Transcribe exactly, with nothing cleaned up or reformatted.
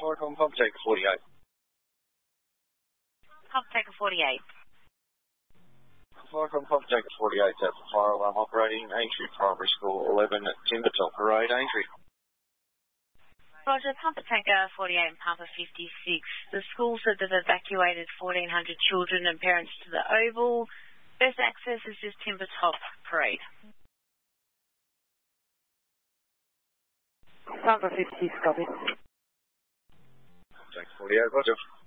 Welcome, Pump Tanker forty-eight. Pump Tanker forty-eight. Welcome, Pump Tanker forty-eight, at the fire alarm operating, Aintree Primary School eleven at Timbertop Parade, Aintree. Roger, Pump Tanker forty-eight and Pumper fifty-six. The schools have evacuated fourteen hundred children and parents to the Oval. Best access is just Timbertop Parade. Pumper fifty-six, copy. Pump Tanker forty-eight, Roger.